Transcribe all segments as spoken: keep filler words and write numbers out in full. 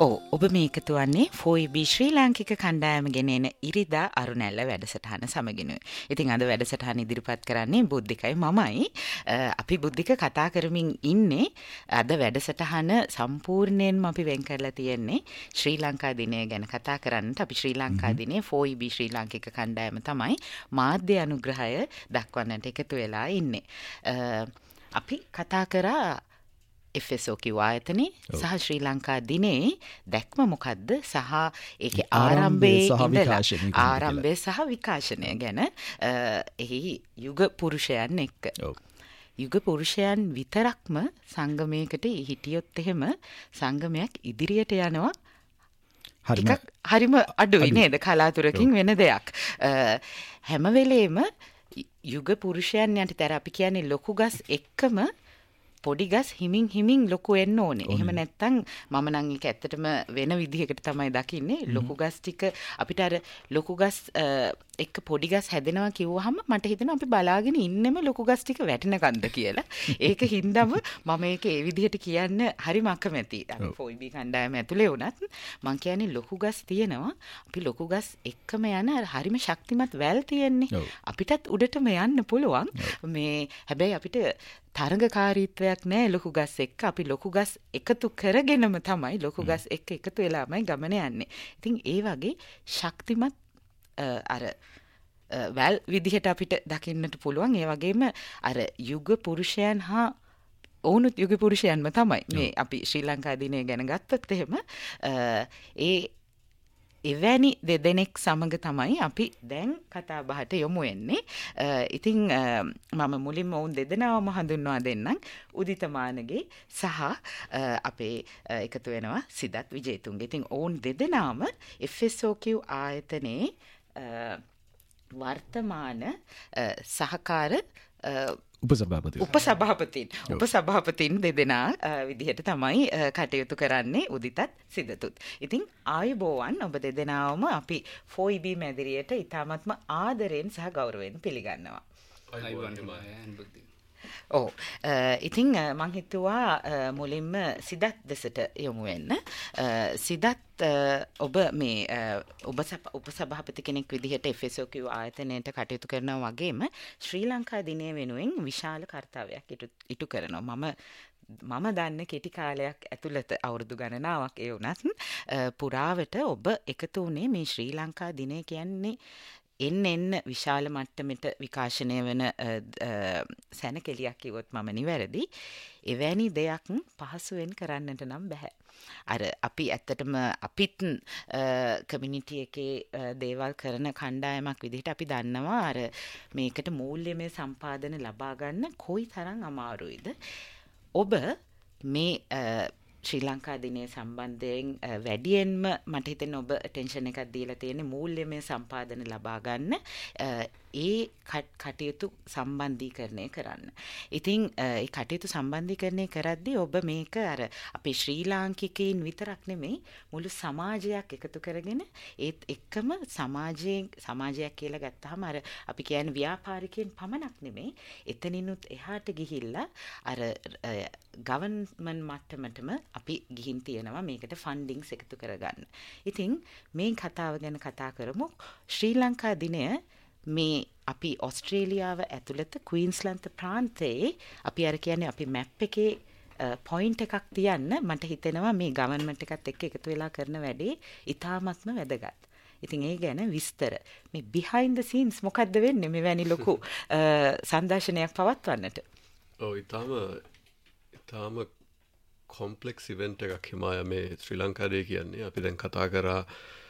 ඔව් ඔබ මේ එකතු වන්නේ ෆෝයි බී ශ්‍රී ලාංකික කණ්ඩායම ගෙනෙන ඉරිදා අරුණැල්ල වැඩසටහන සමගිනුයි. ඉතින් අද වැඩසටහන ඉදිරිපත් කරන්නේ බුද්ධිකයි මමයි. අපි බුද්ධික කතා කරමින් ඉන්නේ අද වැඩසටහන සම්පූර්ණයෙන්ම අපි වෙන් කරලා තියෙන්නේ ශ්‍රී ලංකා දිනය ගැන කතා කරන්නට. අපි ශ්‍රී ලංකා දිනේ ෆෝයි බී ශ්‍රී ලාංකික කණ්ඩායම තමයි මාධ්‍ය අනුග්‍රහය දක්වන්නට එකතු වෙලා ඉන්නේ. අපි කතා කරා එෆ් එස් ඕ කිව් ආයතනේ සහ ශ්‍රී ලංකා දිනේ දැක්ම මොකද්ද සහ ඒකේ ආරම්භයේ ඉඳලා ආරම්භය සහ විකාශනය ගැන එහි යුග පුරුෂයන් එක්ක යුග පුරුෂයන් විතරක්ම සංගමයකට හිටියොත් එහෙම සංගමයක් ඉදිරියට යනවා ටිකක් හරිම අඩුයි නේද කලාතුරකින් වෙන දෙයක් හැම වෙලේම යුග පුරුෂයන් යටතර අපි කියන්නේ ලොකු ගස් එක්කම පොඩි ගස් හිමින් හිමින් ලොකු වෙන්න ඕනේ. එහෙම නැත්නම් මම නම් ඒක ඇත්තටම වෙන විදිහකට තමයි දකින්නේ. ලොකු ගස් ටික අපිට අර ලොකු ගස් එක්ක පොඩි ගස් හැදෙනවා කිව්වහම මට හිතෙනවා අපි බලාගෙන ඉන්නෙම ලොකු ගස් ටික වැටෙනකන්ද කියලා. ඒක හින්දාම මම ඒක ඒ විදිහට කියන්න හරිම අකමැතියි. අපි ෆෝයි බී කණ්ඩායම ඇතුලේ වුණත් මම කියන්නේ ලොකු ගස් තියෙනවා. අපි ලොකු ගස් එක්කම යන හරිම ශක්තිමත් වැල් තියෙන්නේ. අපිටත් උඩටම යන්න පුළුවන්. මේ හැබැයි අපිට තරඟකාරීත්වයක් නෑ ලොකු ගස් එක්ක. අපි ලොකු ගස් එකතු කරගෙනම තමයි ලොකු ගස් එක්ක එකතු වෙලාමයි ගමන යන්නේ. ඉතින් ඒ වගේ ශක්තිමත් අර වැල් විදිහට අපිට දකින්නට පුළුවන්. ඒ වගේම අර යුග පුරුෂයන් හා ඔවුනුත් යුග පුරුෂයන්ම තමයි මේ අපි ශ්‍රී ලංකා දිනය ගැන ගත්තොත් එහෙම ඒ එවැනි දෙදෙනෙක් සමග තමයි අපි දැන් කතා බහට යොමු වෙන්නේ. ඉතින් මම මුලින්ම ඔවුන් දෙදෙනාවම හඳුන්වා දෙන්නම්. උදිත මානගේ සහ අපේ එකතු වෙනවා සිදත් විජේතුන්ගේ. ඉතින් ඔවුන් දෙදෙනාම එෆ් එස් ඕ කිව් ආයතනයේ වර්තමාන සහකාර උපසභාපති උපසභාපතින් උපසභාපතින් දෙදෙනා විදිහට තමයි කටයුතු කරන්නේ උදිතත් සිදතුත්. ඉතින් ආයුබෝවන් ඔබ දෙදෙනාවම අපි ෆෝයි බී මැදිරියට ඉතාමත්ම ආදරයෙන් සහ ගෞරවයෙන් පිළිගන්නවා. ඔව් ඉතින් මං හිතුවා මුලින්ම සිදත් දෙසට යොමු වෙන්න. සිදත් ඔබ මේ ඔබ උපසභාපති කෙනෙක් විදිහට එෆ් එස් ඕ කිව් ආයතනයට කටයුතු කරනවා වගේම ශ්‍රී ලංකා දිනය වෙනුවෙන් විශාල කර්තව්‍යයක් ඉටු කරනවා. මම මම දන්න කෙටි කාලයක් ඇතුළත අවුරුදු ගණනාවක් ඒ වුණත් පුරාවට ඔබ එකතු වුණේ මේ ශ්‍රී ලංකා දිනය කියන්නේ එන්න එන්න විශාල මට්ටමට විකාශනය වන සැනකෙලියක් කිව්වොත් මම නිවැරදි. එවැනි දෙයක් පහසුවෙන් කරන්නට නම් බෑ. අර අපි ඇත්තටම අපිත් කමියුනිටි එකේ දේවල් කරන කණ්ඩායමක් විදිහට අපි දන්නවා අර මේකට මූල්‍යමය සම්පාදන ලබා ගන්න කොයි තරම් අමාරුයිද. ඔබ මේ ශ්‍රී ලංකා දිනය සම්බන්ධයෙන් වැඩියෙන්ම මට හිතෙන ඔබ ටෙන්ෂන් එකක් දීලා තියෙන්නේ මූල්‍යමය සම්පාදන ලබා ගන්න ඒ කටයුතු සම්බන්ධීකරණය කරන්න. ඉතින් ඒ කටයුතු සම්බන්ධීකරණය කරද්දී ඔබ මේක අර අපේ ශ්‍රී ලාංකිකයින් විතරක් නෙමෙයි මුළු සමාජයක් එකතු කරගෙන ඒත් එක්කම සමාජයෙන් සමාජයක් කියලා ගත්තාම අර අපි කියන්නේ ව්‍යාපාරිකයන් පමණක් නෙමෙයි එතනිනුත් එහාට ගිහිල්ලා අර ගවර්න්මන්ට් මට්ටමටම අපි ගිහින් තියෙනවා මේකට ෆන්ඩින්ග්ස් එකතු කරගන්න. ඉතින් මේ කතාව ගැන කතා කරමු. ශ්‍රී ලංකා දිනය මේ අපි ඔස්ට්‍රේලියාව ඇතුළත ක්වීන්ස්ලන්ත ප්‍රාන්තයේ අපි අර කියන්නේ අපි මැප් එකේ පොයින්ට් එකක් තියන්න මට හිතෙනවා මේ ගවර්න්මන්ට් එකත් එක්ක එකතු වෙලා කරන වැඩේ ඉතාමත්ම වැදගත්. ඉතින් ඒ ගැන විස්තර මේ behind the scenes මොකද්ද වෙන්නේ මෙවැනි ලොකු සංදර්ශනයක් පවත්වන්නට? ඔව් ඉතාම ඉතාම කොම්ප්ලෙක්ස් ඉවෙන්ට් එකක් හිමාය මේ ශ්‍රී ලංකාවේ කියන්නේ. අපි දැන් කතා කරා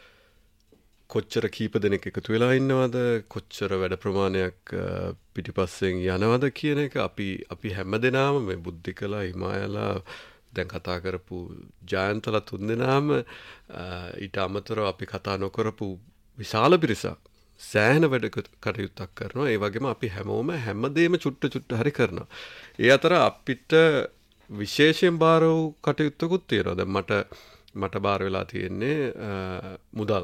කොච්චර කීප දෙනෙක් එකතු වෙලා ඉන්නවද කොච්චර වැඩ ප්‍රමාණයක් පිටිපස්සෙන් යනවද කියන එක අපි අපි හැමදෙනාම මේ බුද්ධිකලා හිමායලා දැන් කතා කරපු ජයන්තලා තුන්දෙනාම ඊට අමතරව අපි කතා නොකරපු විශාල පිරිසක් සෑහෙන වැඩ කටයුත්තක් කරනවා. ඒ වගේම අපි හැමෝම හැමදේම චුට්ට චුට්ට හරි කරනවා. ඒ අතර අපිට විශේෂයෙන් බාර වූ කටයුත්තකුත් තියෙනවා. දැන් මට මට බාර වෙලා තියෙන්නේ මුදල්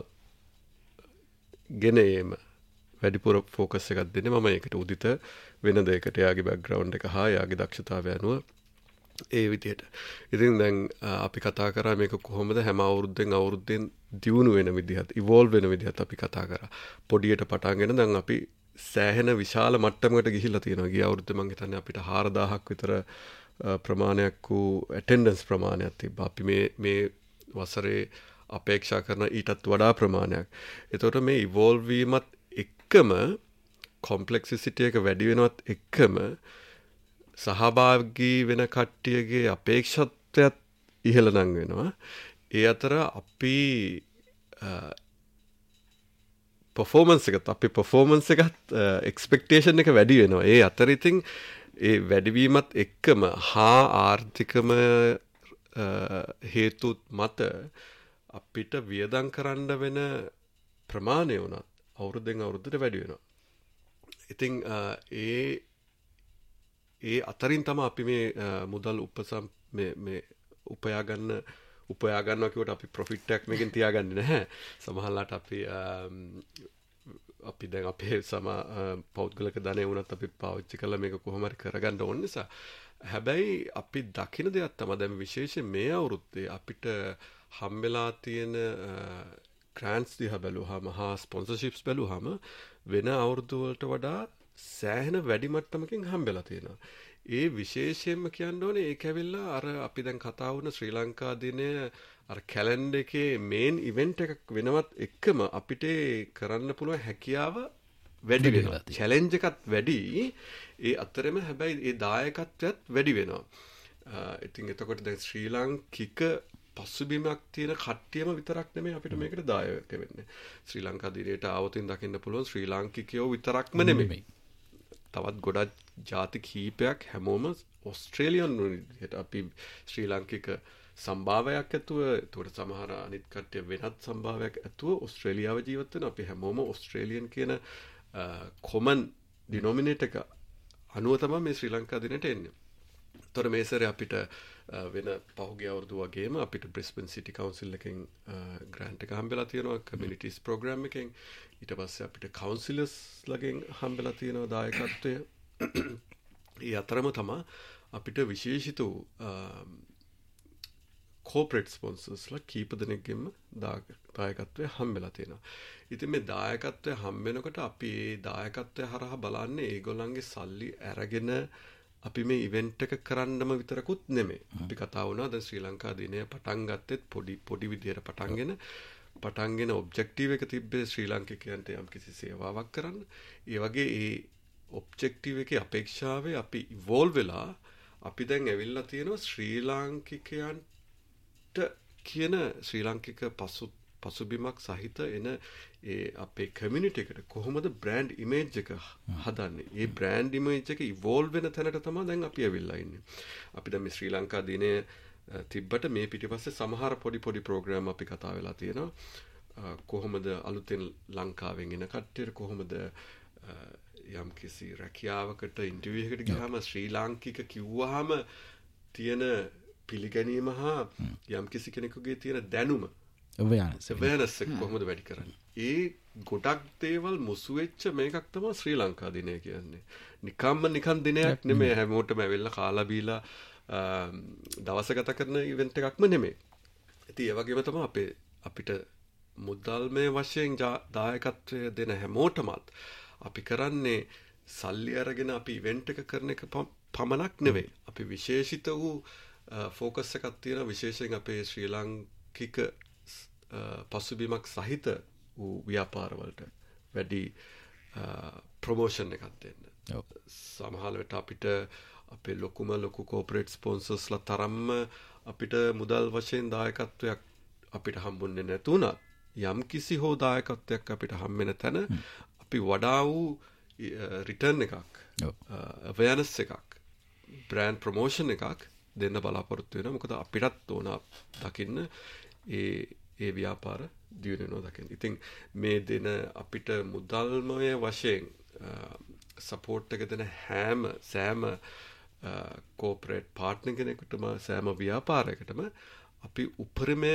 ගෙන ඒම වැඩිපුර ෆෝකස් එකක් දෙන්නේ මම ඒකට. උදිත වෙන දෙයකට යාගේ බෑග්ග්‍රවුන්ඩ් එක හා යාගේ දක්ෂතාවය අනුව ඒ විදියට. ඉතින් දැන් අපි කතා කරා මේක කොහොමද හැම අවුරුද්දෙන් අවුරුද්දෙන් දියුණු වෙන විදිහත්, ඉවෝල්ව් වෙන විදිහත් අපි කතා කරා. පොඩියට පටන්ගෙන දැන් අපි සෑහෙන විශාල මට්ටමකට ගිහිල්ලා තියෙනවා. ගිය අවුරුද්දේ මම හිතන්නේ අපිට හාරදාහක් විතර ප්‍රමාණයක් වූ ඇටෙන්ඩන්ස් ප්‍රමාණයක් තිබ්බා. අපි මේ මේ වසරේ අපේක්ෂා කරන ඊටත් වඩා ප්‍රමාණයක්. එතකොට මේ ඉවෝල්ව් වීමත් එක්කම කොම්ප්ලෙක්සිසිටි එක වැඩි වෙනවත් එක්කම සහභාගී වෙන කට්ටියගේ අපේක්ෂත්වයත් ඉහළ නම් වෙනවා. ඒ අතර අපි පර්ෆෝමන්ස් එකත් අපි පර්ෆෝමන්ස් එකත් එක්ස්පෙක්ටේෂන් එක වැඩි වෙනවා. ඒ අතර ඉතින් ඒ වැඩිවීමත් එක්කම හා ආර්ථිකම හේතුත් මත අපිට වියදම් කරන්න වෙන ප්‍රමාණය වුණත් අවුරුද්දෙන් අවුරුද්දට වැඩි වෙනවා. ඉතින් ඒ ඒ අතරින් තමයි අපි මේ මුදල් උපසම් මේ මේ උපයා ගන්න උපයා ගන්නවා කියවට අපි ප්‍රොෆිට් එකක් මේකෙන් තියාගන්නේ නැහැ. සමහරවිට අපි අපි දැන් අපේ සම පෞද්ගලික ධනය වුණත් අපි පාවිච්චි කරලා මේක කොහොම හරි කරගන්න ඕන නිසා. හැබැයි අපි දකින දෙයක් තමයි දැන් විශේෂයෙන් මේ අවුරුද්දේ අපිට හම්බෙලා තියෙන ග්‍රෑන්ට්ස් දිහා බැලුවාම හා ස්පොන්සර්ෂිප්ස් බැලුවාම වෙන අවුරුදු වලට වඩා සෑහෙන වැඩි මට්ටමකින් හම්බෙලා තියෙනවා. ඒ විශේෂයෙන්ම කියන්න ඕනේ ඒක ඇවිල්ලා අර අපි දැන් කතා වුණ ශ්‍රී ලංකා දිනය අර කැලෙන්ඩර් එකේ මේන් ඉවෙන්ට් එකක් වෙනවත් එක්කම අපිට කරන්න පුළුවන් හැකියාව වැඩි වෙනවා. චැලෙන්ජ් එකත් වැඩි. ඒ අතරෙම හැබැයි ඒ දායකත්වයත් වැඩි වෙනවා. ඉතින් එතකොට දැන් ශ්‍රී ලාංකික පසුබිමක් තියෙන කට්ටියම විතරක් නෙමෙයි අපිට මේකට දායක වෙන්නේ. ශ්‍රී ලංකා දිනේට ආවොතින් දකින්න පුළුවන් ශ්‍රී ලාංකිකයෝ විතරක්ම නෙමෙයි. තවත් ගොඩක් ජාති කීපයක් හැමෝම ඕස්ට්‍රේලියානු විදිහට අපි ශ්‍රී ලාංකික සම්භාවයක් ඇතුව ඒකට සමහර අනිත් කට්ටිය වෙනත් සම්භාවයක් ඇතුව ඕස්ට්‍රේලියාව ජීවත් වෙන අපි හැමෝම ඕස්ට්‍රේලියන් කියන කොමන් ඩිනොමිනේටර් එක අනුව තමයි මේ ශ්‍රී ලංකා දිනේට එන්නේ. ඒතර මේ සැරේ අපිට වෙන පහුගිය අවුරුදු වගේම අපිට බ්‍රිස්බන් සිටි කවුන්සිල් එකෙන් ග්‍රෑන්ට් එක හම්බෙලා තියෙනවා කමියුනිටිස් ප්‍රෝග්‍රෑම් එකෙන්. ඊට පස්සේ අපිට කවුන්සිලර්ස් ලගෙන් හම්බෙලා තියෙනවා දායකත්වය. ඒ අතරම තමයි අපිට විශේෂිත වූ කෝපරේට් ස්පොන්සර්ස්ලා කීප දෙනෙක්ගෙන්ම දායකත්වය හම්බෙලා තියෙනවා. ඉතින් මේ දායකත්වය හම්බෙනකොට අපි ඒ දායකත්වය හරහා බලන්නේ ඒගොල්ලන්ගේ සල්ලි අරගෙන අපි මේ ඉවෙන්ට් එක කරන්නම විතරකුත් නෙමෙයි. අපි කතා වුණා දැන් ශ්‍රී ලංකා දිනය පටන් ගත්තෙත් පොඩි පොඩි විදියට පටන්ගෙන පටන්ගෙන ඔබ්ජෙක්ටිව් එක තිබ්බේ ශ්‍රී ලාංකිකයන්ට යම්කිසි සේවාවක් කරන්න. ඒ වගේ ඒ ඔබ්ජෙක්ටිව් එකේ අපේක්ෂාවේ අපි ඉවෝල්ව් වෙලා අපි දැන් ඇවිල්ලා තියෙනවා ශ්‍රී ලාංකිකයන්ට කියන ශ්‍රී ලාංකික පසු පසුබිමක් සහිත එන ඒ අපේ කමියුනිටි එකට කොහොමද බ්‍රෑන්ඩ් ඉමේජ් එක හදන්නේ? ඒ බ්‍රෑන්ඩ් ඉමේජ් එක ඉවෝල්ව් වෙන තැනට තමයි දැන් අපි ඇවිල්ලා ඉන්නේ. අපි දැන් මේ ශ්‍රී ලංකා දිනය තිබ්බට මේ පිටිපස්සේ සමහර පොඩි පොඩි ප්‍රෝග්‍රෑම් අපි කතා වෙලා තියෙනවා. කොහොමද අලුතෙන් ලංකාවෙන් එන කට්ටියට කොහොමද යම් කිසි රැකියාවකට ඉන්ටර්වියු එකකට ගියාම ශ්‍රී ලාංකික කිව්වහම තියෙන පිළිගැනීම හා යම් කිසි කෙනෙකුගේ තියෙන දැනුම awareness awareness එක කොහොමද වැඩි කරන්නේ? ඒ ගොඩක් දේවල් මුසු වෙච්ච මේකක් තමයි ශ්‍රී ලංකා දිනය කියන්නේ. නිකම්ම නිකන් දිනයක් නෙමෙයි. හැමෝටම ඇවිල්ලා කාලා බීලා දවස ගත කරන ඉවෙන්ට් එකක්ම නෙමෙයි. ඉතින් ඒ වගේම තමයි අපේ අපිට මුදල්මය වශයෙන් දායකත්වය දෙන හැමෝටමත් අපි කරන්නේ සල්ලි අරගෙන අපි ඉවෙන්ට් එක කරන එක පමණක් නෙවෙයි. අපි විශේෂිත වූ ෆෝකස් එකක් තියෙනවා විශේෂයෙන් අපේ ශ්‍රී ලාංකික පසුබිමක් සහිත වූ ව්‍යාපාරවලට වැඩි ප්‍රොමෝෂන් එකක් දෙන්න. සමහර වෙලට අපිට අපේ ලොකුම ලොකු කෝපරේට් ස්පොන්සර්ස්ලා තරම්ම අපිට මුදල් වශයෙන් දායකත්වයක් අපිට හම්බුන්නේ නැතුණත් යම් කිසි හෝ දායකත්වයක් අපිට හම්බෙන තැන අපි වඩා වූ රිටර්න් එකක් අවයර්නස් එකක් බ්‍රෑන්ඩ් ප්‍රොමෝෂන් එකක් දෙන්න බලාපොරොත්තු වෙනවා. මොකද අපිටත් ඕන දකින්න ඒ ඒ ව්‍යාපාර දියුණුව දකින්න. ඉතින් මේ දෙන අපිට මුදල්මය වශයෙන් සපෝට් එක දෙන හැම සෑම කෝපරේට් පාර්ට්නර් කෙනෙකුටම සෑම ව්‍යාපාරයකටම අපි උපරිමය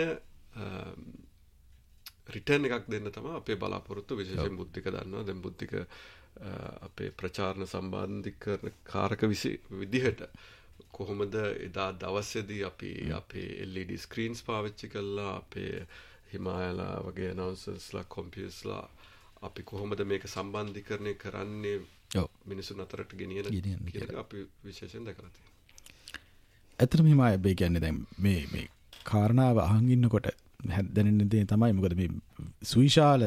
රිටර්න් එකක් දෙන්න තමයි අපේ බලාපොරොත්තු. විශේෂයෙන් බුද්ධික දන්නවා. දැන් බුද්ධික අපේ ප්‍රචාරණ සම්බන්ධීකරණ කාරක විදිහට කොහොමද එදා දවසේදී අපි අපේ L E D ස්ක්‍රීන්ස් පාවිච්චි කළා අපේ හිමාලයා වගේ announcers-ලා computers-ලා අපි කොහොමද මේක සම්බන්ධීකරණය කරන්නේ මිනිසුන් අතරට ගෙනියන කියලා අපි විශේෂයෙන් දැකලා තියෙනවා. ඇත්තටම හිමාය බේ කියන්නේ දැන් මේ මේ කාරණාව අහන් ඉන්නකොට දැනෙන දේ තමයි මොකද මේ සුවිශාල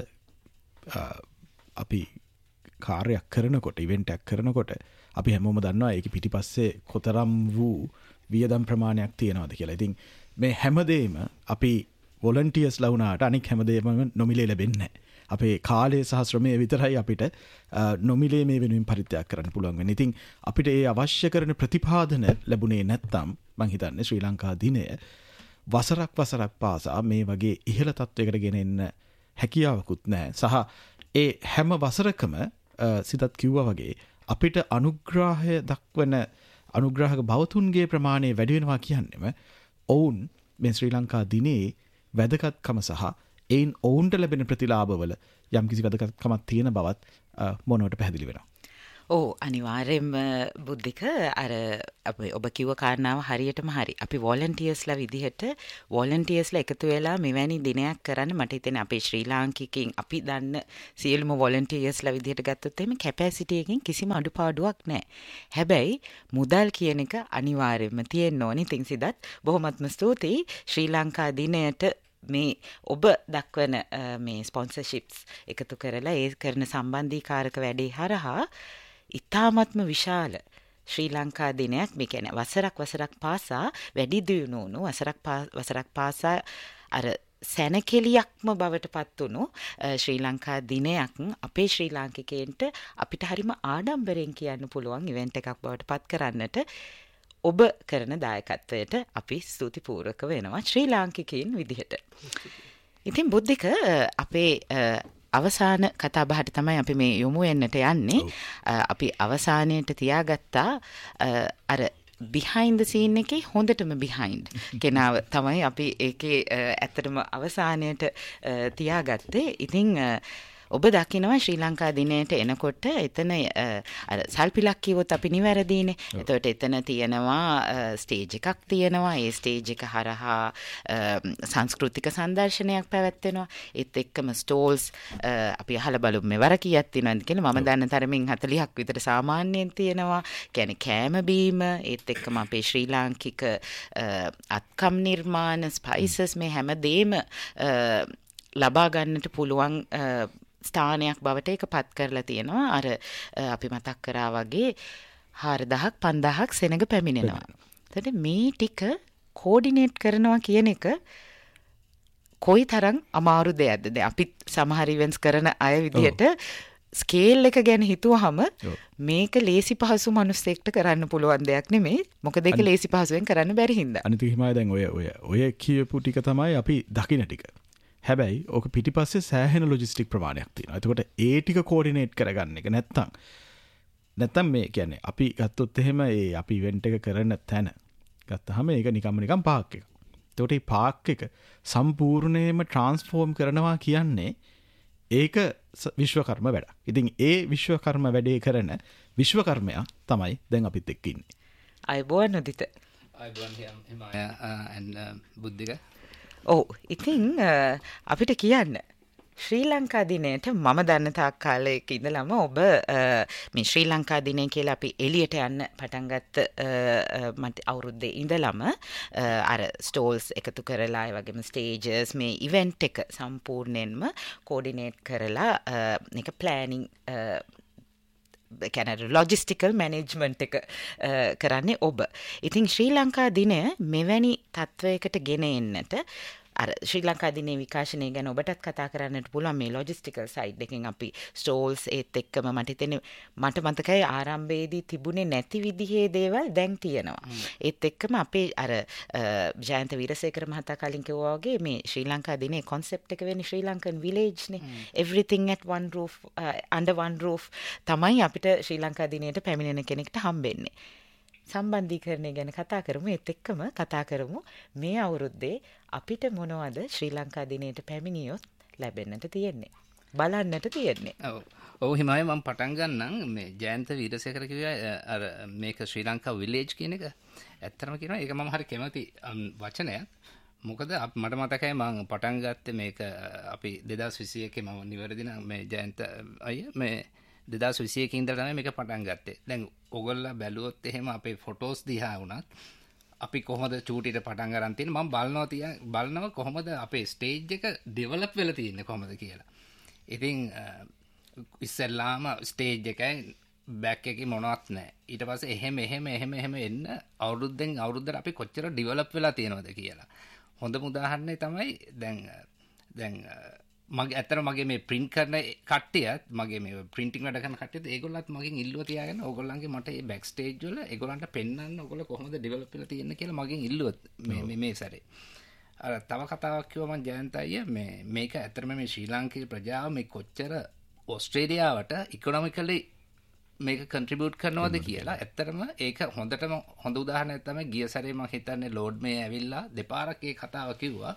අපි කාර්යයක් කරනකොට ඉවෙන්ට් එකක් කරනකොට අපි හැමෝම දන්නවා ඒක පිටිපස්සේ කොතරම් වූ වියදම් ප්‍රමාණයක් තියෙනවද කියලා. ඉතින් මේ හැමදේම අපි වොලන්ටියර්ස්ලා වුණාට අනික හැමදේම නොමිලේ ලැබෙන්නේ නැහැ. අපේ කාලය සහ ශ්‍රමය විතරයි අපිට නොමිලේ මේ වෙනුවෙන් පරිත්‍යාග කරන්න පුළුවන් වෙන්නේ. ඉතින් අපිට ඒ අවශ්‍ය කරන ප්‍රතිපාදන ලැබුණේ නැත්නම් මම හිතන්නේ ශ්‍රී ලංකා දිනය වසරක් වසරක් පාසා මේ වගේ ඉහළ තත්වයකට ගෙන එන්න හැකියාවකුත් නැහැ. සහ ඒ හැම වසරකම සිතත් කිව්වා වගේ අපිට අනුග්‍රහය දක්වන අනුග්‍රහක බවතුන්ගේ ප්‍රමාණය වැඩි වෙනවා කියන්නේම ඔවුන් මේ ශ්‍රී ලංකා දිනේ වැදගත්කම සහ ඒන් ඔවුන්ට ලැබෙන ප්‍රතිලාභවල යම් කිසි වැදගත්කමක් තියෙන බවත් මොනවට පැහැදිලි වෙනවා. ඕ අනිවාර්යෙන්ම බුද්ධික අර අපි ඔබ කිව්ව කාරණාව හරියටම හරි. අපි වොලන්ටියර්ස්ලා විදිහට වොලන්ටියර්ස්ලා එකතු වෙලා මෙවැනි දිනයක් කරන්න මට හිතෙන්නේ අපේ ශ්‍රී ලාංකිකයින් අපි දන්න සියලුම වොලන්ටියර්ස්ලා විදිහට ගත්තොත් එimhe කැපැසිටි එකකින් කිසිම අඩුපාඩුවක් නැහැ. හැබැයි මුදල් කියන එක අනිවාර්යෙන්ම තියෙන්න ඕනේ. ඉතින් සිතත් බොහොමත්ම ස්තුතියි ශ්‍රී ලංකා දිනයට මේ ඔබ දක්වන මේ ස්පොන්සර්ෂිප්ස් එකතු කරලා ඒ කරන සම්බන්ධීකාරක වැඩේ හරහා ඉතාමත්ම විශාල ශ්‍රී ලංකා දිනයක් මේ කියන්නේ වසරක් වසරක් පාසා වැඩි දියුණු වුණු වසරක් වසරක් පාසා අර සැනකෙලියක්ම බවට පත් වුණු ශ්‍රී ලංකා දිනයක් අපේ ශ්‍රී ලාංකිකයන්ට අපිට හරිම ආඩම්බරෙන් කියන්න පුළුවන් ඉවෙන්ට් එකක් බවට පත් කරන්නට ඔබ කරන දායකත්වයට අපි ස්තුතිපූර්වක වෙනවා ශ්‍රී ලාංකිකයින් විදිහට. ඉතින් බුද්ධික අපේ අවසාන කතා බහට තමයි අපි මේ යොමු වෙන්නට යන්නේ. අපි අවසානයේට තියාගත්තා අර behind the scene එකේ හොඳටම behind කෙනාව තමයි අපි ඒකේ ඇත්තටම අවසානයේට තියාගත්තේ. ඉතින් ඔබ දකිනවා ශ්‍රී ලංකා දිනයට එනකොට එතන අර සල්පිලක් කිව්වොත් අපි නිවැරදිනේ. එතකොට එතන තියෙනවා ස්ටේජ් එකක් තියෙනවා. ඒ ස්ටේජ් එක හරහා සංස්කෘතික සංදර්ශනයක් පැවැත්වෙනවා. ඒත් එක්කම ස්ටෝල්ස් අපි අහලා බලමු මෙවර කීයක් තියෙනවද කියලා. මම දන්න තරමින් හතළිහක් විතර සාමාන්‍යයෙන් තියෙනවා. කියන්නේ කෑම බීම ඒත් එක්කම අපේ ශ්‍රී ලාංකික අත්කම් නිර්මාණ ස්පයිසස් මේ හැමදේම ලබා ගන්නට පුළුවන් ස්ථානයක් බවට ඒක පත් කරලා තියෙනවා. අර අපි මතක් කරා වගේ හාරදහක් පන්දහක් සෙනඟ පැමිණෙනවා. එතකොට මේ ටික කෝඩිනේට් කරනවා කියන එක කොයි තරම් අමාරු දෙයක්ද? දැන් අපි සමහර ඉවෙන්ට්ස් කරන අය විදිහට ස්කේල් එක ගැන හිතුවහම මේක ලේසි පහසු මිනිස්සෙක්ට කරන්න පුළුවන් දෙයක් නෙමෙයි. මොකද ඒක ලේසි පහසුවෙන් කරන්න බැරි හින්දා. අනිත් හිමයි දැන් ඔය ඔය ඔය කියපු ටික තමයි අපි දකින්න ටික. හැබැයි ඕක පිටිපස්සේ සෑහෙන ලොජිස්ටික් ප්‍රමාණයක් තියෙනවා. එතකොට ඒ ටික කෝඩිනේට් කරගන්න එක නැත්තම් නැත්තම් මේ කියන්නේ අපි ගත්තොත් එහෙම ඒ අපි ඉවෙන්ට් එක කරන තැන ගත්තාම ඒක නිකම්ම නිකම් පාක් එක. එතකොට මේ පාක් එක සම්පූර්ණයෙන්ම ට්‍රාන්ස්ෆෝම් කරනවා කියන්නේ ඒක විශ්වකර්ම වැඩක්. ඉතින් ඒ විශ්වකර්ම වැඩේ කරන විශ්වකර්මයා තමයි දැන් අපිත් එක්ක ඉන්නේ. අයබෝන් උදිත. අයබෝන් හිමාය and බුද්ධික. ඔව් ඉතින් අපිට කියන්න ශ්‍රී ලංකා දිනයට මම දන්න තාක් කාලයක ඉඳලම ඔබ මේ ශ්‍රී ලංකා දිනය කියලා අපි එළියට යන්න පටන් ගත්ත මට අවුරුද්දේ ඉඳලම අර ස්ටෝල්ස් එකතු කරලා ඒ වගේම ස්ටේජස් මේ ඉවෙන්ට් එක සම්පූර්ණයෙන්ම කෝඩිනේට් කරලා මේක ප්ලෑනින් කැන ලොජිස්ටිකල් මැනේජ්මන්ට් එක කරන්නේ ඔබ. ඉතින් ශ්‍රී ලංකා දිනය මෙවැනි තත්ත්වයකට ගෙන එන්නට අර ශ්‍රී ලංකා දිනේ විකාශනය ගැන ඔබටත් කතා කරන්නට පුළුවන් මේ ලොජිස්ටිකල් සයිඩ් එකෙන් අපි ස්ටෝල්ස් ඒත් එක්කම මට හිතෙන්නේ මට මතකයි ආරම්භයේදී තිබුණේ නැති විදිහේ දේවල් දැන් තියෙනවා. ඒත් එක්කම අපේ අර ජයන්ත වීරසේකර මහතා කලින් කිව්වා වගේ මේ ශ්‍රී ලංකා දිනේ concept එක වෙන්නේ ශ්‍රී ලංකන් village නේ. everything at one roof uh, under one roof තමයි අපිට ශ්‍රී ලංකා දිනේට පැමිණෙන කෙනෙක්ට හම්බෙන්නේ. සම්බන්ධීකරණය ගැන කතා කරමු. ඒත් එක්කම කතා කරමු මේ අවුරුද්දේ අපිට මොනවද ශ්‍රී ලංකා දිනයට පැමිණියොත් ලැබෙන්නට තියෙන්නේ. බලන්නට තියෙන්නේ. ඔව් ඔව් හිමයි මම පටන් ගන්නම් මේ ජයන්ත වීරසේකර කිව්වා අර මේක ශ්‍රී ලංකා විලේජ් කියන එක. ඇත්තටම කියනවා ඒක මම හරි කැමති වචනයක්. මොකද මට මතකයි මම පටන් ගත්තේ මේක අපි දෙදාස් විසි එකේ මම නිවැරදි නම් මේ ජයන්ත අයියා මේ දෙදාස් විසි එකේ ඉඳලා තමයි මේක පටන් ගත්තේ. දැන් ඔයගොල්ලෝ බැලුවොත් එහෙම අපේ ෆොටෝස් දිහා වුණත් අපි කොහොමද චූටිට පටන් ගන්න තියෙන්නේ මම බලනවා තිය බලනවා කොහොමද අපේ ස්ටේජ් එක ඩෙවලොප් වෙලා තියෙන්නේ කොහොමද කියලා. ඉතින් ඉස්සෙල්ලාම ස්ටේජ් එකයි බැක් එකේ මොනවත් නැහැ. ඊට පස්සේ එහෙම එහෙම එහෙම එහෙම එන්න අවුරුද්දෙන් අවුරුද්දට අපි කොච්චර ඩෙවලොප් වෙලා තියෙනවද කියලා. හොඳම උදාහරණය තමයි දැන් දැන් මගේ ඇත්තට මගේ මේ print කරන කට්ටියත් මගේ මේ printing වැඩ කරන කට්ටියත් ඒගොල්ලන්ත් මගෙන් ඉල්ලුවා තියාගෙන ඕගොල්ලන්ගේ මට මේ back stage වල ඒගොල්ලන්ට පෙන්වන්න ඕගොල්ලෝ කොහොමද develop වෙලා තියෙන්නේ කියලා මගෙන් ඉල්ලුවොත් මේ මේ මේ සැරේ. අර තව කතාවක් කිව්වා මම ජයන්ත අයියා මේ මේක ඇත්තටම මේ ශ්‍රී ලාංකික ප්‍රජාව මේ කොච්චර ඕස්ට්‍රේලියාවට ඉකොනොමිකලි මේක කන්ට්‍රිබියුට් කරනවද කියලා. ඇත්තටම ඒක හොඳටම හොඳ උදාහරණයක් තමයි ගිය සැරේ මම හිතන්නේ ලෝඩ් මේ ඇවිල්ලා දෙපාරක් ඒ කතාව කිව්වා.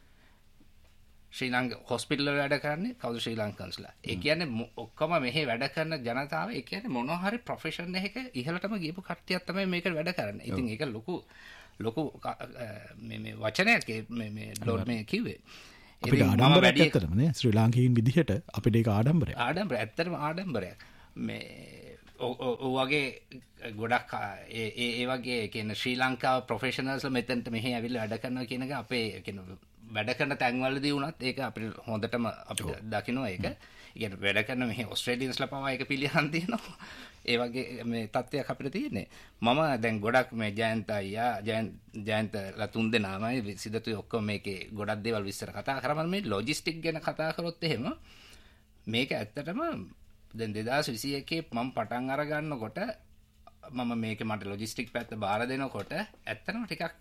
ශ්‍රී ලංකා හොස්පිටල් වල වැඩ කරන්නේ කවුද ශ්‍රී ලංකන්ස්ලා. ඒ කියන්නේ ඔක්කොම මෙහි වැඩ කරන ජනතාව ඒ කියන්නේ මොනවා හරි ප්‍රොෆෙෂන් එකක ඉහළටම ගියපු කට්ටියක් තමයි මේක වැඩ කරන්නේ. ඉතින් ඒක ලොකු ලොකු මේ මේ වචනයක් මේ මේ ලෝඩ් මේ කිව්වේ. අපිට ආඩම්බරයක් ඇත්තටම නේ ශ්‍රී ලාංකිකයින් විදිහට අපිට ඒක ආඩම්බරයක්. ආඩම්බරය ඇත්තටම ආඩම්බරයක්. මේ ඔය වගේ ගොඩක් ඒ ඒ වගේ කියන ශ්‍රී ලංකාව ප්‍රොෆෙෂනල්ස්ලා මෙතනට මෙහි ඇවිල්ලා වැඩ කරනවා කියන එක අපේ කියන වැඩ කරන තැන්වලදී වුණත් ඒක අපිට හොඳටම අපිට දකිනවා ඒක. ඒ කියන්නේ වැඩ කරන මෙහි ඕස්ට්‍රේලියන්ස්ලා පවා ඒක පිළියම් තියෙනවා. ඒ වගේ මේ තත්ත්වයක් අපිට තියෙන්නේ. මම දැන් ගොඩක් මේ ජයන්ත අයියා ජයන්ත ජයන්තලා තුන් දෙනාමයි සිද්ධතුයි ඔක්කොම මේකේ ගොඩක් දේවල් විස්තර කතා කරා. මම මේ ලොජිස්ටික් ගැන කතා කරොත් එහෙම මේක ඇත්තටම දැන් දෙදාස් විසි එකේ මම පටන් අර ගන්නකොට මම මේක මට ලොජිස්ටික් පැත්ත බාර දෙනකොට ඇත්තටම ටිකක්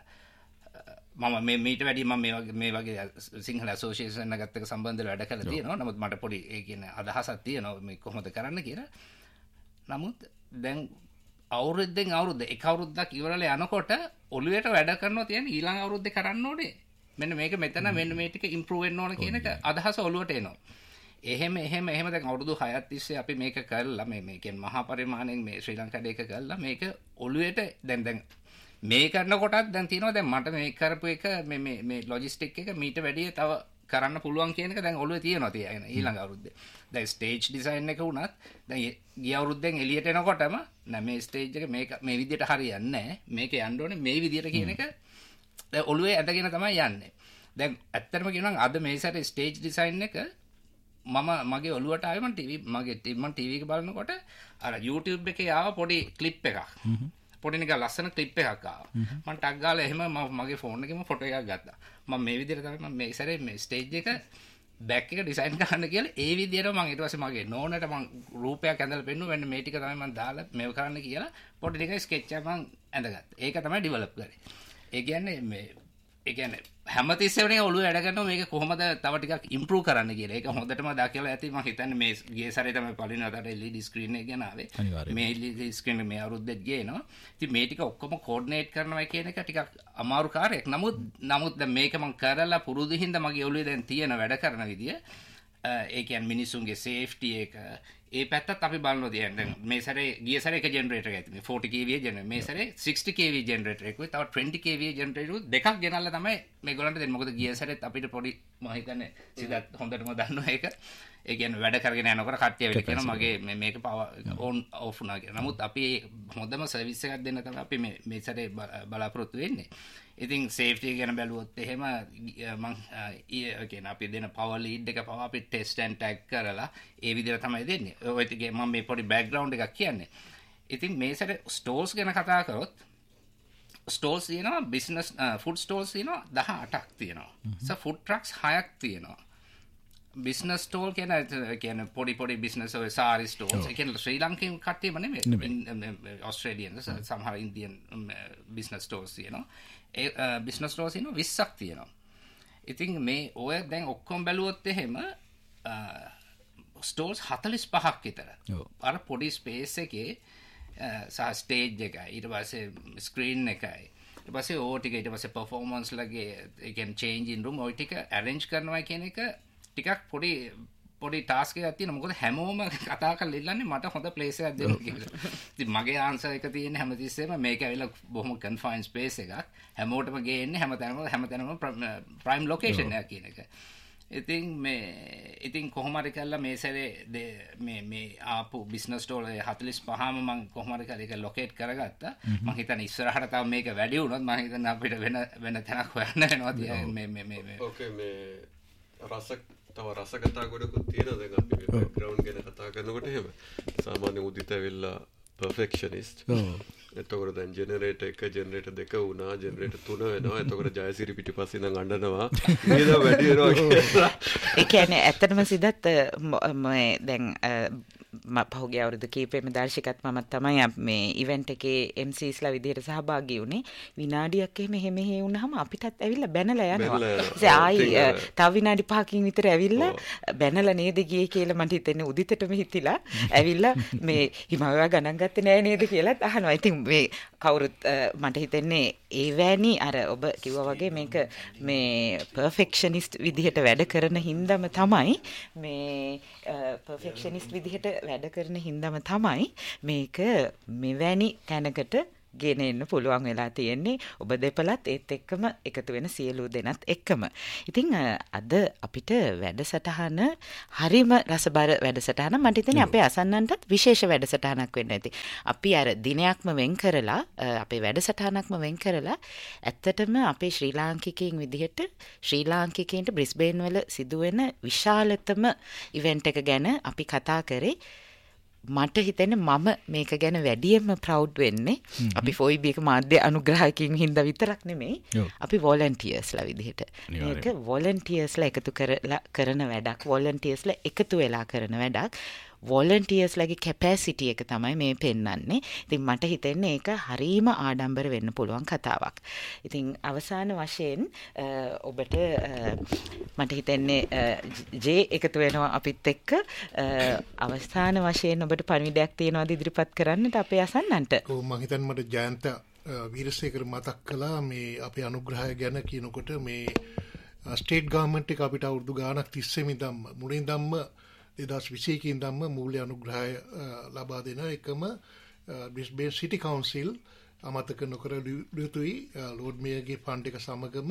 මම මේ මීට වැඩි මම මේ වගේ මේ වගේ සිංහල ඇසෝසියේෂන් එකත් එක්ක සම්බන්ධව වැඩ කරලා තියෙනවා. නමුත් මට පොඩි ඒ කියන්නේ අදහසක් තියෙනවා මේ කොහොමද කරන්න කියලා. නමුත් දැන් අවුරුද්දෙන් අවුරුද්ද එක අවුරුද්දක් ඉවරලා යනකොට ඔළුවට වැඩ කරනවා තියෙන ඊළඟ අවුරුද්දේ කරන්න ඕනේ. මෙන්න මේක මෙතන මෙන්න මේ ටික ඉම්ප්‍රූව් වෙන්න ඕන කියන එක අදහස ඔළුවට එනවා. එහෙම එහෙම එහෙම දැන් අවුරුදු හයක් තිස්සේ අපි මේක කරලා මේ මේ කියන්නේ මහා පරිමාණයෙන් මේ ශ්‍රී ලංකාවේ ඒක කරලා මේක ඔළුවට දැන් දැන් මේ කරන කොටත් දැන් තියෙනවා දැන් මට මේ කරපු එක මේ මේ මේ ලොජිස්ටික් එක මීට වැඩිය තව කරන්න පුළුවන් කියන එක දැන් ඔළුවේ තියෙනවා තියාගෙන ඊළඟ අවුරුද්දේ. දැන් ස්ටේජ් ඩිසයින් එක වුණත් දැන් ගිය අවුරුද්දෙන් එළියට එනකොටම නෑ මේ ස්ටේජ් එක මේක මේ විදිහට හරියන්නේ නෑ. මේක යන්න ඕනේ මේ විදිහට කියන එක දැන් ඔළුවේ ඇදගෙන තමයි යන්නේ. දැන් ඇත්තටම කියනවා අද මේ සැරේ ස්ටේජ් ඩිසයින් එක මම මගේ ඔළුවට ආවේ මම ටීවී මගේ මම ටීවී එක බලනකොට අර YouTube එකේ ආව පොඩි ක්ලිප් එකක්. පොඩි නිකන් ලස්සන ක්ලිප් එකක් ආවා. මම ටග් ගාලා එහෙම මගේ ෆෝන් එකේම ෆොටෝ එකක් ගත්තා. මම මේ විදිහට තමයි මම මේ සැරේ මේ ස්ටේජ් එක බෑක් එක ඩිසයින් කරන්න කියලා ඒ විදිහට මම ඊට පස්සේ මගේ නෝනට මම රූපයක් ඇඳලා පෙන්නුවා. මෙන්න මේ ටික තමයි මම දාලා මේව කරන්න කියලා පොඩි ටික ස්කෙච් එකක් මම ඇඳගත්තා. ඒක තමයි ඩෙවලොප් කරේ. ඒ කියන්නේ මේ ඒ කියන්නේ හැමතිස්සෙම නේ ඔළුව වැඩ කරනවා මේක කොහොමද තව ටිකක් ඉම්ප්‍රූව් කරන්න කියලා. ඒක හොඳටම දැකලා ඇති මම හිතන්නේ මේ ගිය සැරේ තමයි පළවෙනි වතාවට එල් ඊ ඩී ස්ක්‍රීන් එක ගෙන ආවේ. මේ එල් ඊ ඩී ස්ක්‍රීන් මේ අවුරුද්දෙත් ගේනවා. ඉතින් මේ ටික ඔක්කොම කෝඩිනේට් කරනවා කියන එක ටිකක් අමාරු කාර්යයක්. නමුත් නමුත් දැන් මේක මම කරලා පුරුදු හින්දා මගේ ඔළුවේ දැන් තියෙන වැඩ කරන විදිය ඒ කියන්නේ මිනිසුන්ගේ සේෆ්ටි එක ඒ පැත්තත් අපි බලනවා දැන් මේ සැරේ ගිය සැරේ එක ජෙනරේටර් එකක් තිබුණේ ෆෝර්ටි කේ වී ජෙනරේටර්. මේ සැරේ සික්ස්ටි කේ වී ජෙනරේටර් එකකුයි තව ට්වෙන්ටි කේ වී ජෙනරේටර් දෙකක් ගෙනල්ලා තමයි මේගොල්ලන්ට දෙන්නේ. මොකද ගිය සැරේත් අපිට පොඩි මම හිතන්නේ සිතත් හොඳටම දන්නවා ඒක. ඒ කියන්නේ වැඩ කරගෙන යනකොට කට්ටිය වෙල කියනවා මගේ මේ මේක පව ඕන් ඔෆ් වුණා කියලා. නමුත් අපි හොඳම සර්විස් එකක් දෙන්න තමයි අපි මේ මේ සැරේ බලාපොරොත්තු වෙන්නේ. ඉතින් සේෆ්ටි ගැන බැලුවොත් එහෙම මම කියන අපි දෙන පවර් ලීඩ් එක පවා අපි ටෙස්ට් ඇන්ඩ් ටැග් කරලා ඒ විදිහට තමයි දෙන්නේ. ඔය ටිකේ මම මේ පොඩි බෑග්ග්‍රවුන්ඩ් එකක් කියන්නේ. ඉතින් මේ සැරේ ස්ටෝර්ස් ගැන කතා කරොත් ස්ටෝර්ස් තියෙනවා බිස්නස් ෆුඩ් ස්ටෝර්ස් තියෙනවා දහඅටක් තියෙනවා. සෝ ෆුඩ් ට්‍රක්ස් හයක් තියෙනවා. බිස්නස් ස්ටෝල් කියන කියන්නේ පොඩි පොඩි බිස්නස් ඔය සාරි ස්ටෝර්ස්. ඒ කියන්නේ ශ්‍රී ලංකේම කට්ටියම නෙමෙයි. ඔස්ට්‍රේලියන්ස් සමහර ඉන්දියන් බිස්නස් ස්ටෝර්ස් තියෙනවා. ඒ බිස්නස් ස්ටෝර්ස් තියෙනවා විස්සක් තියෙනවා. ඉතින් මේ ඔය දැන් ඔක්කොම බැලුවොත් එහෙම ස්ටෝර්ස් හතළිස් පහක් විතර. අර පොඩි ස්පේස් එකේ සහ ස්ටේජ් එකයි ඊට පස්සේ ස්ක්‍රීන් එකයි ඊට පස්සේ ඕ ටික ඊට පස්සේ පර්ෆෝමන්ස් ලගේ ඒ කියන්නේ චේන්ජ් ඉන් රූම් ඔය ටික ඇරේන්ජ් කරනවා කියන එක ටිකක් පොඩි පොඩි ටාස්ක් එකක් තියෙනවා. මොකද හැමෝම කතා කරලා ඉල්ලන්නේ මට හොඳ ප්ලේස් එකක් දෙන්න කියලා. ඉතින් මගේ ආන්සර් එක තියෙන්නේ හැමතිස්සෙම මේක ඇවිල්ලා බොහොම කන්ෆයින්ඩ් ස්පේස් එකක්. හැමෝටම ගේන්නේ හැමතැනම හැමතැනම ප්‍රයිම් ලොකේෂන් එකක් කියන එක. ඉතින් මේ ඉතින් කොහොම හරි කරලා මේ සැරේ මේ මේ ආපු බිස්නස් ස්ටෝර් හතළිස් පහම මම කොහොම හරි කරලා ඒක ලොකේට් කරගත්තා. මම හිතන්නේ ඉස්සරහට තව මේක වැඩි වුණොත් මම හිතන්නේ අපිට වෙන වෙන තැනක් හොයන්න වෙනවා මේ මේ මේ ඕකේ මේ රස තව රස කතා ගොඩකුත් තියෙනවා. දැන් අපි මේ බෑග්ග්‍රවුන්ඩ් ගැන කතා කරනකොට එහෙම සාමාන්‍ය උදිත වෙලා පර්ෆෙක්ෂනිස්ට්. එතකොට දැන් ජෙනරේටර් එක ජෙනරේටර් දෙක වුණා ජෙනරේටර් තුන වෙනවා. එතකොට ජයසිරි පිටිපස්සේ ඉඳන් අඬනවා. නේද වැඩි වෙනවා කියලා. ඒ කියන්නේ ඇත්තටම සිද්ධත් මේ දැන් පහුගිය අවුරුදු කීපෙම දර්ශකත් මම තමයි මේ ඉවෙන්ට් එකේ එම් සීස්ලා විදිහට සහභාගී වුණේ. විනාඩියක් එහෙම එහෙම එහෙ වුණාම අපිටත් ඇවිල්ලා බැනලා යනවා. ඒ ආයි තව විනාඩි පහකින් විතර ඇවිල්ලා බැනලා නේද ගියේ කියලා මට හිතෙන්නේ උදිතටම හිතිලා ඇවිල්ලා මේ හිමාවා ගණන් ගත්තේ නෑ නේද කියලා අහනවා. ඉතින් මේ කවුරුත් මට හිතෙන්නේ ඒ වෑනි අර ඔබ කිව්වා වගේ මේක මේ පර්ෆෙක්ෂනිස්ට් විදිහට වැඩ කරන හින්දාම තමයි මේ පර්ෆෙක්ෂනිස්ට් විදිහට වැඩ කරන හින්දාම තමයි මේක මෙවැනි තැනකට ගෙන එන්න පුළුවන් වෙලා තියෙන්නේ. ඔබ දෙපළත් ඒත් එක්කම එකතු වෙන සියලු දෙනාත් එක්කම. ඉතින් අද අපිට වැඩසටහන හරිම රසබර වැඩසටහන. මට හිතෙන්නේ අපේ අසන්නන්ටත් විශේෂ වැඩසටහනක් වෙන්න ඇති. අපි අර දිනයක්ම වෙන් කරලා අපේ වැඩසටහනක්ම වෙන් කරලා ඇත්තටම අපේ ශ්‍රී ලාංකිකයින් විදිහට ශ්‍රී ලාංකිකයින්ට බ්‍රිස්බේන් වල සිදුවෙන විශාලතම ඉවෙන්ට් එක ගැන අපි කතා කරේ. මට හිතෙන්නේ මම මේක ගැන වැඩියෙන්ම ප්‍රවුඩ් වෙන්නේ අපි ෆෝයිබී එක මාධ්‍ය අනුග්‍රහකින් හින්දා විතරක් නෙමෙයි අපි වොලන්ටියර්ස්ලා විදිහට. මේක වොලන්ටියර්ස්ලා එකතු කරලා කරන වැඩක්. වොලන්ටියර්ස්ලා එකතු වෙලා කරන වැඩක්. වොලන්ටියර්ස්ලාගේ කැපැසිටි එක තමයි මේ පෙන්වන්නේ. ඉතින් මට හිතෙන්නේ ඒක හරීම ආඩම්බර වෙන්න පුළුවන් කතාවක්. ඉතින් අවසාන වශයෙන් ඔබට මට හිතෙන්නේ ජේ එකතු වෙනවා අපිත් එක්ක. අවසාන වශයෙන් ඔබට පණිවිඩයක් තියෙනවද ඉදිරිපත් කරන්නට අපේ අසන්නන්ට? ඔව් මම හිතන්නේ මට ජයන්ත වීරසේකර මතක් කළා මේ අපේ අනුග්‍රහය ගැන කියනකොට මේ ස්ටේට් ගවර්න්මන්ට් එක අපිට අවුරුදු ගාණක් තිස්සේම ඉඳන් මුලින්දම්ම දෙදහස් විසි එකේ ඉඳන්ම මූල්‍ය අනුග්‍රහය ලබා දෙන එකම බ්‍රිස්බේන් සිටි කවුන්සිල් අමතක නොකර යුතුයි. ලෝඩ් මේයර්ගේ ෆන්ඩ් එක සමගම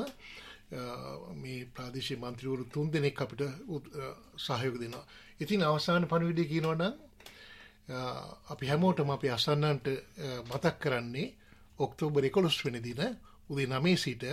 මේ ප්‍රාදේශීය මන්ත්‍රීවරු තුන් දෙනෙක් අපිට සහයෝග දෙනවා. ඉතින් අවසාන පණිවිඩය කියනවා නම් අපි හැමෝටම අපි අසන්නන්ට මතක් කරන්නේ ඔක්තෝබර් එකොළොස් වෙනි දින උදේ නවය සිට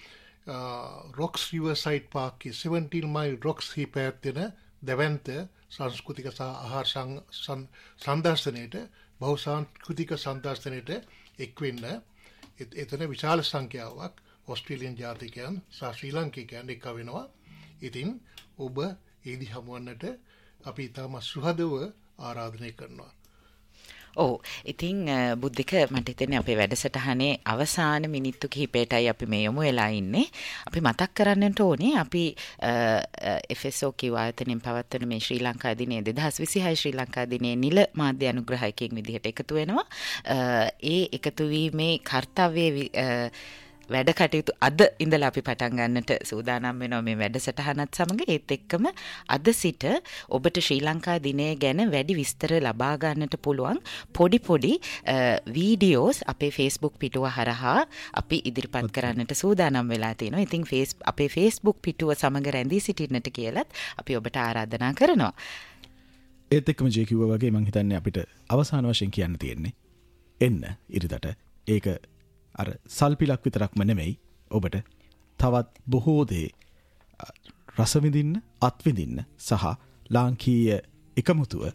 රොක්ස් රිවර්සයිඩ් පාර්ක්ගේ සෙවන්ටීන් මයිල් රොක්ස් හි පැවැත්වෙන දැවැන්ත සංස්කෘතික සහ ආහාර සංදර්ශනයට බහුසංස්කෘතික සංදර්ශනයට එක්වෙන්න. එතන විශාල සංඛ්‍යාවක් ඔස්ට්‍රේලියන් ජාතිකයන් සහ ශ්‍රී ලාංකිකයන් එක්ක වෙනවා. ඉතින් ඔබ ඒදි හමුවන්නට අපි ඉතාම සුහදව ආරාධනය කරනවා. ඔව් ඉතින් බුද්ධික මට හිතෙන්නේ අපේ වැඩසටහනේ අවසාන මිනිත්තු කිහිපයටයි අපි මේ යමු වෙලා ඉන්නේ. අපි මතක් කරන්නට ඕනේ අපි එෆ් එස් ඕ කිව් ආයතනයෙන් පවත්වන මේ ශ්‍රී ලංකා දිනයේ දෙදහස් විසිහය ශ්‍රී ලංකා දිනයේ නිල මාධ්‍ය අනුග්‍රහකයෙක් විදිහට එකතු වෙනවා. ඒ එකතු වීමේ කාර්යය වැඩ කටයුතු අද ඉඳලා අපි පටන් ගන්නට සූදානම් වෙනවා මේ වැඩසටහනත් සමග. ඒත් එක්කම අද සිට ඔබට ශ්‍රී ලංකා දිනය ගැන වැඩි විස්තර ලබා ගන්නට පුළුවන් පොඩි පොඩි වීඩියෝස් අපේ Facebook පිටුව හරහා අපි ඉදිරිපත් කරන්නට සූදානම් වෙලා තියෙනවා. ඉතින් අපේ Facebook පිටුව සමග රැඳී සිටින්නට කියලත් අපි ඔබට ආරාධනා කරනවා. ඒත් එක්කම ජේ කිව්වා වගේ මම හිතන්නේ අපිට අවසාන වශයෙන් කියන්න තියෙන්නේ එන්න ඉරිදට ඒක අර සල්පිලක් විතරක්ම නෙමෙයි ඔබට තවත් බොහෝ දේ රසවිඳින්න අත්විඳින්න සහ ලාංකීය එකමුතුව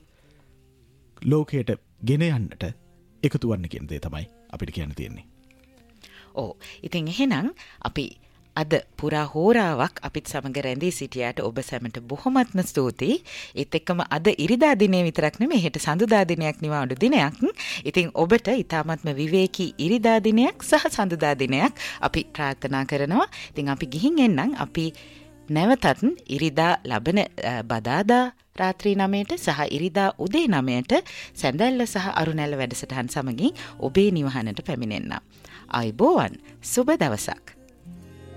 ලෝකයට ගෙන යන්නට එකතු වන්න කියන දේ තමයි අපිට කියන්න තියෙන්නේ. ඔව් ඉතින් එහෙනම් අපි අද පුරා හෝරාවක් අපිත් සමග රැඳී සිටියාට ඔබ සැමට බොහොමත්ම ස්තුතියි. ඒත් එක්කම අද ඉරිදා දිනේ විතරක් නෙමෙයි හෙට සඳුදා දිනයක් නිවාඩු දිනයක්. ඉතින් ඔබට ඊ타මත්ම විවේකී ඉරිදා දිනයක් සහ සඳුදා දිනයක් අපි ප්‍රාර්ථනා කරනවා. ඉතින් අපි ගිහින් එන්නම්. අපි නැවතත් ඉරිදා ලබන බදාදා රාත්‍රී නවයට සහ ඉරිදා උදේ නවයට සැඳැල්ල සහ අරුණැල්ල වැඩසටහන් සමගින් ඔබේ නිවහනට පැමිණෙන්න. ආයුබෝවන් සුබ දවසක්.